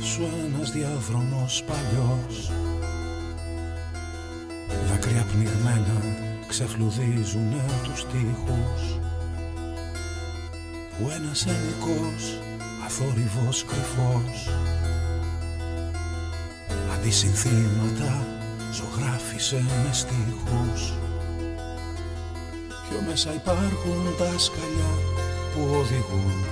σου ένας διάδρομος παλιός. Δάκρυα πνιγμένα ξεφλουδίζουνε τους τοίχους, που ένας ενικός αθόρυβος κρυφός αντισυνθήματα ζωγράφισε με στίχους. Πιο μέσα υπάρχουν τα σκαλιά που οδηγούν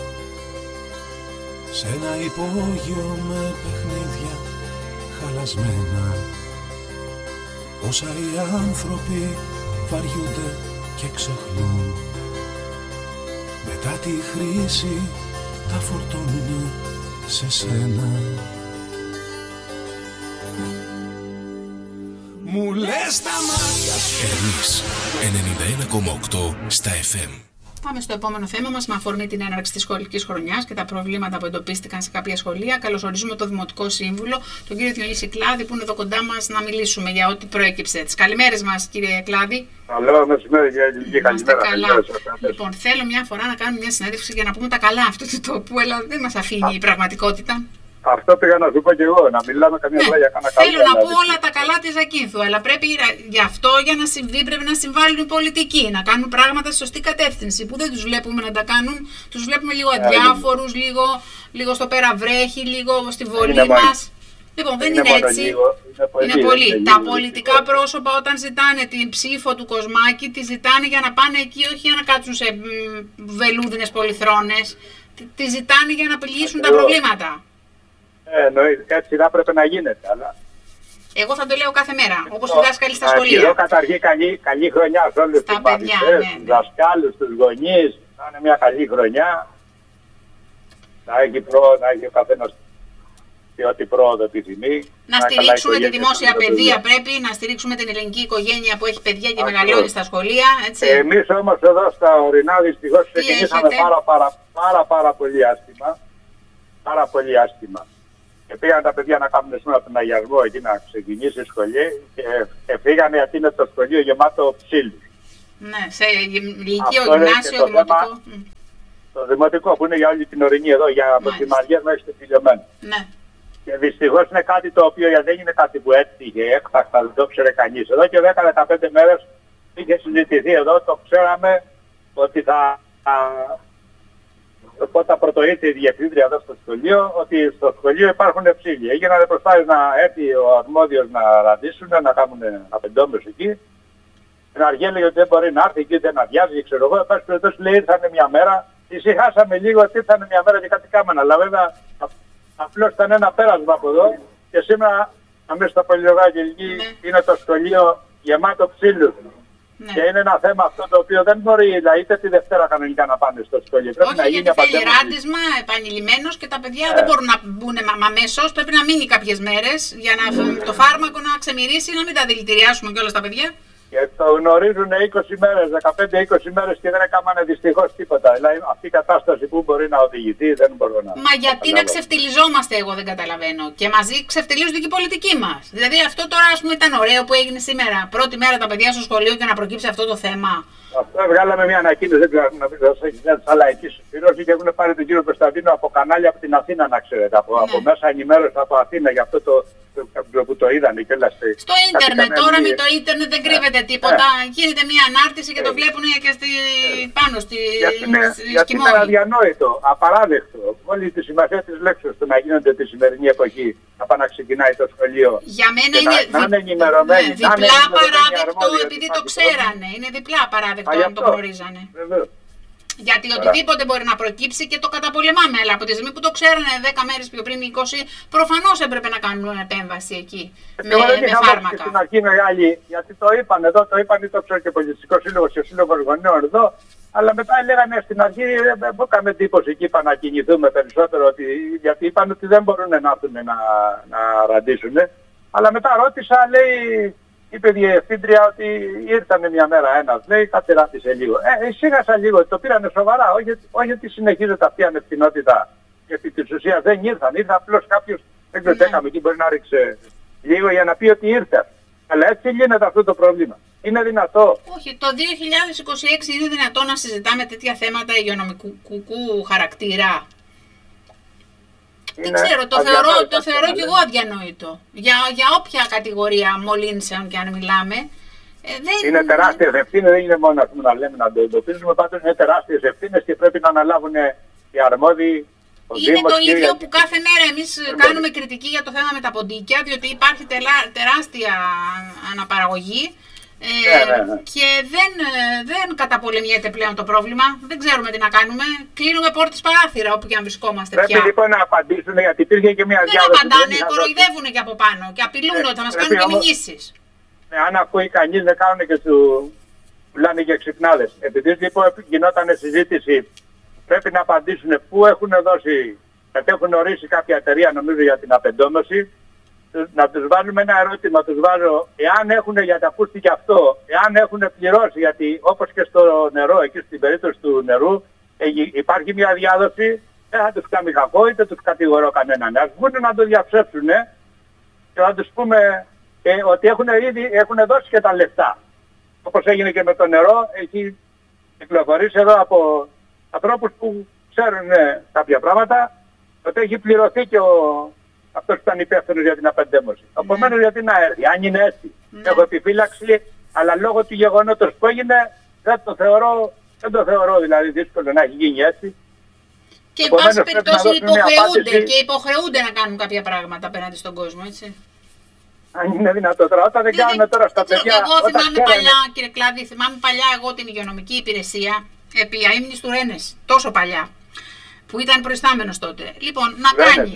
σε ένα υπόγειο με παιχνίδια χαλασμένα. Όσα οι άνθρωποι βαριούνται και ξεχνούν, μετά τη χρήση τα φορτώνουνε σε σένα. Μου λες τα μάτια σου. Εμείς 91,8 στα FM. Πάμε στο επόμενο θέμα μας με αφορμή την έναρξη της σχολικής χρονιάς και τα προβλήματα που εντοπίστηκαν σε κάποια σχολεία. Καλωσορίζουμε το Δημοτικό Σύμβουλο, τον κύριο Διονύση Κλάδη, που είναι εδώ κοντά μας να μιλήσουμε για ό,τι προέκυψε. Τις καλημέρες μας, κύριε Κλάδη. Καλό μεσημέρι, κύριε Καλημέρα. Λοιπόν, θέλω μια φορά να κάνουμε μια συνέντευξη για να πούμε τα καλά αυτού του τόπου, αλλά δεν μας αφήνει η πραγματικότητα. Αυτό πήγα να σου πω και εγώ, να μιλάμε καμία φορά για κανένα καλό. Θέλω να πω όλα τα καλά της Ζακίνθου, αλλά πρέπει γι' αυτό για να συμβεί πρέπει να συμβάλλουν οι πολιτικοί, να κάνουν πράγματα στη σωστή κατεύθυνση, που δεν τους βλέπουμε να τα κάνουν, τους βλέπουμε λίγο αδιάφορους, λίγο στο πέρα βρέχει, λίγο στη βολή μας. Λοιπόν, δεν είναι έτσι. Είναι πολύ. Τα πολιτικά πρόσωπα όταν ζητάνε την ψήφο του Κοσμάκη, τη ζητάνε για να πάνε εκεί, όχι για να κάτσουν σε βελούδινες πολυθρόνες, τη ζητάνε για να επιλύσουν τα προβλήματα. Εννοείται, έτσι θα πρέπει να γίνεται, αλλά... Εγώ θα το λέω κάθε μέρα, όπως οι δάσκαλοι στα σχολεία. Εδώ καταρχεί καλή χρονιά σε όλους τους μαθητές, τους δασκάλους, τους γονείς. Θα είναι μια καλή χρονιά. Να έχει ο καθένας και ό,τι πρόοδο επιθυμεί. Να στηρίξουμε τη δημόσια παιδεία πρέπει, να στηρίξουμε την ελληνική οικογένεια που έχει παιδιά και μεγαλώνει στα σχολεία. Έτσι. Εμείς όμως εδώ στα ορεινά δυστυχώς ξεκινήσαμε πάρα πολύ άσχημα. Πάρα πολύ άσχημα. Και πήγαν τα παιδιά να κάνουν σήμερα τον αγιασμό εκεί να ξεκινήσει η σχολή και φύγανε γιατί είναι το σχολείο γεμάτο ψήλους. Ναι, σε ηλικίο, γυμνάσιο, δημοτικό. Το δημοτικό που είναι για όλη την ορεινή εδώ, από τη Μαριές μέχρι το Φιλιωμένο. Ναι. Και δυστυχώς είναι κάτι το οποίο δεν είναι κάτι που έτυχε έκτακτα, δεν το ξέρε κανείς. Εδώ και 10-15 μέρες είχε συζητηθεί εδώ, το ξέραμε ότι Οπότε πρωτοήρθε η διευθύντρια εδώ στο σχολείο ότι στο σχολείο υπάρχουν ψήλοι. Έγιναν προσπάθειες να έρθει ο αρμόδιος να ραντίσουν, να κάνουν απεντόμες εκεί. Την αρχή έλεγε ότι δεν μπορεί να έρθει εκεί, δεν αδειάζει, ξέρω εγώ. Εν πάση περιπτώσει λέει ήρθανε μια μέρα, ησυχάσαμε λίγο ότι ήρθανε μια μέρα και κάτι κάμενα. Αλλά βέβαια απλώς ήταν ένα πέρασμα από εδώ και σήμερα αμέσως στα πολυλογάκια είναι το σχολείο γεμάτο ψήλους. Ναι. Και είναι ένα θέμα αυτό το οποίο δεν μπορεί είτε τη Δευτέρα κανονικά να πάνε στο σχολείο. Όχι, να γίνει θέλει ράντισμα επανειλημμένος και τα παιδιά δεν μπορούν να μπουν αμέσως. Πρέπει να μείνει κάποιες μέρες για να το φάρμακο να ξεμυρίσει, να μην τα δηλητηριάσουμε κιόλας τα παιδιά. Και το γνωρίζουν 20 μέρες, 15-20 μέρες και δεν έκαναν δυστυχώς τίποτα. Δηλαδή αυτή η κατάσταση που μπορεί να οδηγηθεί δεν μπορώ να... Μα γιατί να ξεφτιλιζόμαστε, εγώ δεν καταλαβαίνω. Και μαζί ξεφτιλίζονται και οι πολιτικοί μας. Δηλαδή αυτό τώρα ας πούμε ήταν ωραίο που έγινε σήμερα. Πρώτη μέρα τα παιδιά στο σχολείο και να προκύψει αυτό το θέμα. Αυτό βγάλαμε μια ανακοίνωση, δεν ξέρω να μην σας έχει δει, αλλά εκεί και έχουν πάρει τον κύριο Κωνσταντίνο από κανάλια από την Αθήνα, να ξέρετε. Από μέσα ενημέρωση από Αθήνα για αυτό που το είδανε και όλα στο ίντερνετ. Τώρα με το ίντερνετ δεν κρύβεται τίποτα. Γίνεται μια ανάρτηση και το βλέπουν και πάνω στη γιατί είναι αδιανόητο, απαράδεκτο. Όλη τη σημασία της λέξης του να γίνονται τη σημερινή εποχή, να πάει να ξεκινάει το σχολείο. Για μένα είναι διπλά παράδεκτο επειδή το ξέρανε. Είναι διπλά παράδεκτο αν το γνωρίζανε. Γιατί οτιδήποτε μπορεί να προκύψει και το καταπολεμάμε. Αλλά από τη στιγμή που το ξέρανε 10 μέρες πιο πριν, 20, προφανώς έπρεπε να κάνουν επέμβαση εκεί με φάρμακα. Στην αρχή μεγάλη, γιατί το είπαν εδώ, το είπαν το ξέρω και ο Πολιτιστικός Σύλλογος και ο Σύλλογος Γονέων εδώ. Αλλά μετά λέγανε στην αρχή, δεν έκαμε εντύπωση εκεί, είπαν να κινηθούμε περισσότερο, γιατί είπαν ότι δεν μπορούν να έρθουν να ραντίσουν. Αλλά μετά ρώτησα, λέει. Είπε η διευθύντρια ότι ήρθανε μια μέρα ένας, λέει, κάτι ράτισε λίγο. Εισήγασα λίγο, το πήρανε σοβαρά, όχι ότι συνεχίζεται αυτή η ανευθυνότητα. Γιατί της ουσίας δεν ήρθε απλώς κάποιος, δεν ξέρω τι έκαμε εκεί, μπορεί να ρίξει λίγο για να πει ότι ήρθε. Αλλά έτσι λύνεται αυτό το πρόβλημα. Είναι δυνατό. Όχι, το 2026 είναι δυνατό να συζητάμε τέτοια θέματα υγειονομικού χαρακτήρα. Δεν ξέρω, το θεωρώ και εγώ αδιανόητο. Για όποια κατηγορία μολύνσεων και αν μιλάμε. Είναι τεράστιες ευθύνες, δεν είναι μόνο να λέμε να το εντοπίζουμε, πάντως είναι τεράστιες ευθύνες και πρέπει να αναλάβουν οι αρμόδιοι. Είναι το ίδιο που κάθε μέρα εμείς κάνουμε κριτική για το θέμα με τα ποντίκια, διότι υπάρχει τεράστια αναπαραγωγή και δεν καταπολεμιέται πλέον το πρόβλημα. Δεν ξέρουμε τι να κάνουμε. Κλείνουμε πόρτες παράθυρα όπου και αν βρισκόμαστε πια. Πρέπει λοιπόν να απαντήσουν, γιατί υπήρχε και μια διάδοση. Δεν απαντάνε, κοροϊδεύουν και από πάνω και απειλούν ότι θα μας κάνουν και μηνύσεις. Αν ακούει κανείς δεν κάνουν και του πουλάνε και ξυπνάδες. Επειδή λοιπόν γινόταν συζήτηση, πρέπει να απαντήσουν πού έχουν δώσει, γιατί έχουν ορίσει κάποια εταιρεία νομίζω για την απεντόμωση, να τους βάλουμε ένα ερώτημα, τους βάζω, εάν έχουν, γιατί ακούστηκε αυτό, εάν έχουν πληρώσει, γιατί όπως και στο νερό, εκεί στην περίπτωση του νερού, υπάρχει μια διάδοση, δεν θα τους κάνει κακό, είτε τους κατηγορώ κανέναν. Ας βγουν να το διαψεύσουν και να τους πούμε ότι έχουν δώσει και τα λεφτά. Όπως έγινε και με το νερό, έχει κυκλοφορήσει εδώ από ανθρώπους που ξέρουν κάποια πράγματα, ότι έχει πληρωθεί και αυτός που ήταν υπεύθυνος για την απεντέμωση. Επομένως γιατί να έρθει, αν είναι έτσι. Έχω επιφύλαξη, αλλά λόγω του γεγονότος που έγινε δεν το θεωρώ δηλαδή δύσκολο να έχει γίνει έτσι. Και εν πάση περιπτώσει υποχρεούνται να κάνουν κάποια πράγματα απέναντι στον κόσμο, έτσι. Αν είναι δυνατό τώρα, όταν δεν κάνουμε τώρα στα παιδιά. Εγώ θυμάμαι παλιά, κύριε Κλάδη, εγώ την υγειονομική υπηρεσία επί αείμνης του Ρένες, τόσο παλιά, που ήταν προϊστάμενος τότε. Λοιπόν, να κάνει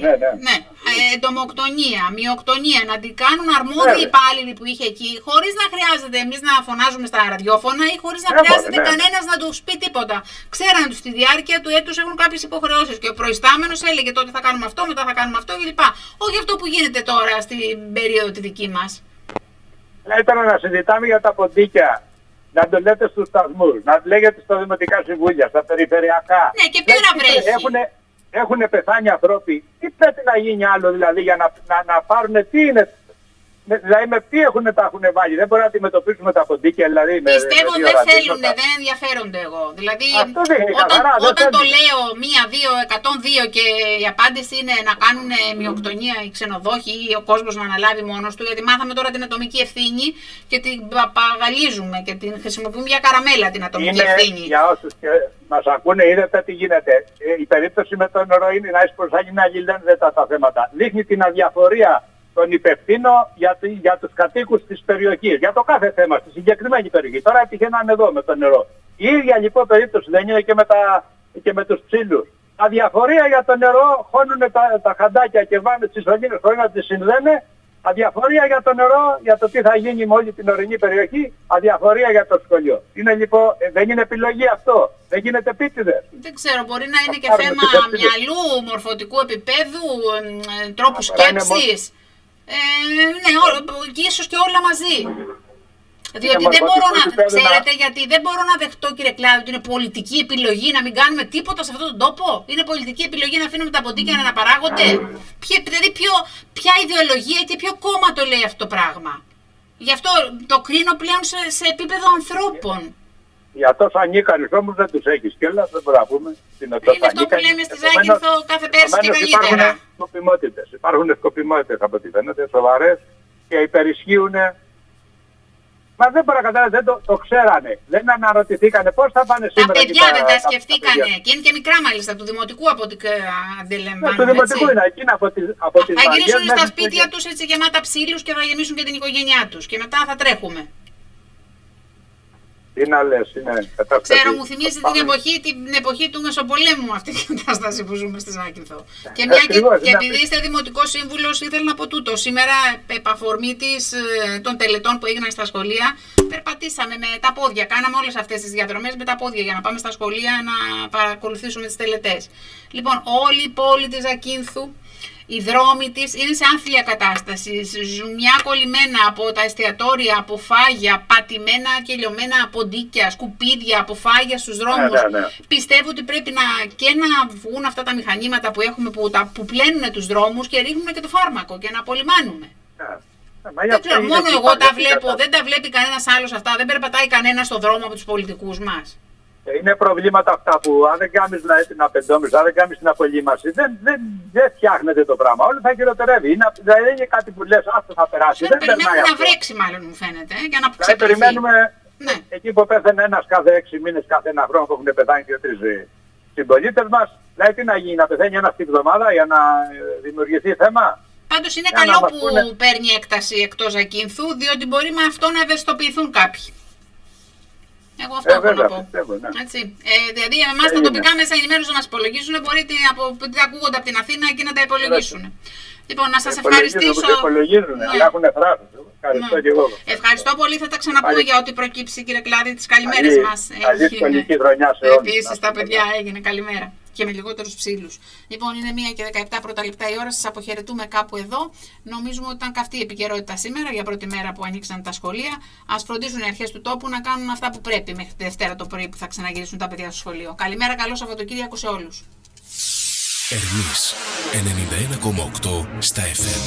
εντομοκτονία, μυοκτονία, να την κάνουν αρμόδιοι υπάλληλοι που είχε εκεί, χωρίς να χρειάζεται εμείς να φωνάζουμε στα ραδιόφωνα ή χωρίς να χρειάζεται κανένας να τους πει τίποτα. Ξέραν ότι στη διάρκεια του έτους έχουν κάποιες υποχρεώσεις και ο προϊστάμενος έλεγε τότε θα κάνουμε αυτό, μετά θα κάνουμε αυτό κλπ. Όχι αυτό που γίνεται τώρα στην περίοδο τη δική μας. Ήταν να συζητάμε για τα ποντίκια. Να το λέτε στους σταθμούς, να το λέγεται στα δημοτικά συμβούλια, στα περιφερειακά. Ναι, και πέρα βρέχει. Έχουν πεθάνει ανθρώποι. Τι πρέπει να γίνει άλλο δηλαδή για να πάρουν τι είναι. Δηλαδή με τι τα έχουν βάλει. Δεν μπορεί να αντιμετωπίσουμε τα ποντίκια. Δηλαδή, πιστεύω δεν θέλουν, δεν ενδιαφέρονται εγώ. Δηλαδή όταν το λέω 1, 2, 102 και η απάντηση είναι να κάνουν μυοκτονία οι ξενοδόχοι ή ο κόσμος να αναλάβει μόνος του. Γιατί μάθαμε τώρα την ατομική ευθύνη και την παπαγαλίζουμε και την χρησιμοποιούμε για καραμέλα την ατομική ευθύνη. Για όσους μας ακούνε, είδατε τι γίνεται. Η περίπτωση με το νερό είναι να είσαι προς να γυλαίνετε τα θέματα. Δείχνει την αδιαφορία τον υπευθύνο για τους κατοίκους της περιοχής, για το κάθε θέμα, στη συγκεκριμένη περιοχή. Τώρα έτυχαιναν εδώ με το νερό. Η ίδια λοιπόν περίπτωση δεν είναι και με τους ψήλους. Αδιαφορία για το νερό, χώνουν τα χαντάκια και βάνε στις σωλήνες χωρίς να τις συνδένε. Αδιαφορία για το νερό, για το τι θα γίνει με όλη την ορεινή περιοχή. Αδιαφορία για το σχολείο. Είναι λοιπόν, δεν είναι επιλογή αυτό. Δεν γίνεται επίτηδες. Δεν ξέρω, μπορεί να είναι και θέμα μυαλού, μορφωτικού επίπεδου, τρόπου σκέψης. Ναι, και ίσως και όλα μαζί. Διότι δεν μπορώ ξέρετε γιατί δεν μπορώ να δεχτώ, κύριε Κλάδη, ότι είναι πολιτική επιλογή να μην κάνουμε τίποτα σε αυτόν τον τόπο. Είναι πολιτική επιλογή να αφήνουμε τα ποντίκια να αναπαράγονται. Δηλαδή ποια ιδεολογία και ποιο κόμμα το λέει αυτό το πράγμα. Γι' αυτό το κρίνω πλέον σε επίπεδο ανθρώπων. Για τόσο ανίκανους όμως δεν τους έχεις κιόλας, δεν μπορούμε να πούμε. Είναι αυτό που λέμε στη Ζάκυνθο κάθε πέρσι και καλύτερα. Υπάρχουν σκοπιμότητες από ό,τι φαίνεται, σοβαρές και υπερισχύουν. Μα δεν μπορώ να καταλάβω, δεν το ξέρανε. Δεν αναρωτηθήκανε πώς θα πάνε σήμερα. Τα παιδιά δεν τα σκεφτήκανε. Και είναι και μικρά μάλιστα, του δημοτικού από ό,τι αντιλαμβάνομαι. Του δημοτικού είναι, εκείνα από τις θα γυρίσουν στα σπίτια τους έτσι γεμάτα ψήλους και θα γεμίσουν και την οικογένειά τους. Και μετά θα τρέχουμε. Τι να λες, είναι κατάσταση. Ξέρω, μου θυμίζει την εποχή του Μεσοπολέμου αυτή η κατάσταση που ζούμε στη Ζάκυνθο. Και επειδή είστε δημοτικός σύμβουλος, ήθελα να πω τούτο. Σήμερα, επ' αφορμή των τελετών που έγιναν στα σχολεία, περπατήσαμε με τα πόδια. Κάναμε όλες αυτές τις διαδρομές με τα πόδια για να πάμε στα σχολεία να παρακολουθήσουμε τις τελετές. Λοιπόν, όλη η πόλη της Ζακύνθου, οι δρόμοι της είναι σε άθλια κατάσταση, ζουμιά κολλημένα από τα εστιατόρια, από φάγια, πατημένα και λιωμένα ποντίκια, σκουπίδια, από φάγια στους δρόμους. Πιστεύω ότι πρέπει να βγουν αυτά τα μηχανήματα που έχουμε που πλένουν τους δρόμους και ρίχνουν και το φάρμακο και να απολυμάνουμε. Δεν ξέρω, μόνο εγώ τα βλέπω, δεν τα βλέπει κανένας άλλος αυτά, δεν περπατάει κανένας στον δρόμο από τους πολιτικούς μας. Είναι προβλήματα αυτά που αν δεν κάνεις την απεντόμηση, αν δεν κάνεις την απολύμαση, δεν φτιάχνεται το πράγμα. Όλο θα χειροτερεύει. Δηλαδή είναι κάτι που λες, αυτό θα περάσει. Δεν περιμένουμε να βρέξει, μάλλον μου φαίνεται, για να δηλαδή, περιμένουμε ναι. Εκεί που πέθανε ένας κάθε 6 μήνες, κάθε ένα χρόνο που έχουν πεθάνει 2-3 συμπολίτες μας. Δηλαδή τι να γίνει, να πεθαίνει ένας την εβδομάδα για να δημιουργηθεί θέμα. Πάντως είναι καλό που παίρνει έκταση εκτός Ακίνθου, διότι μπορεί με αυτό να ευαισθητοποιηθούν κάποιοι. Εγώ αυτό έχω να πω. Ναι. Έτσι. Δηλαδή, εμάς τα τοπικά μέσα ενημέρωση να μας υπολογίζουν, μπορεί ότι ακούγονται από την Αθήνα και να τα υπολογίσουν. Λοιπόν, να σας ευχαριστήσω. Υπολογίζουν, αλλά έχουν θράσος. Ευχαριστώ και εγώ. Ευχαριστώ πολύ. Θα τα ξαναπούμε για ό,τι προκύψει, κύριε Κλάδη, τις καλημέρες μας. Καλή σχολική χρονιά σε όλους. Επίσης, τα παιδιά έγινε καλημέρα. Και με λιγότερους ψήλους. Λοιπόν, είναι 1:17 πρώτα λεπτά η ώρα. Σας αποχαιρετούμε κάπου εδώ. Νομίζουμε ότι ήταν καυτή η επικαιρότητα σήμερα για πρώτη μέρα που ανοίξαν τα σχολεία. Ας φροντίσουν οι αρχές του τόπου να κάνουν αυτά που πρέπει μέχρι τη Δευτέρα το πρωί που θα ξαναγυρίσουν τα παιδιά στο σχολείο. Καλημέρα, καλό Σαββατοκύριακο σε όλους. Ερμής 91,8 στα FM.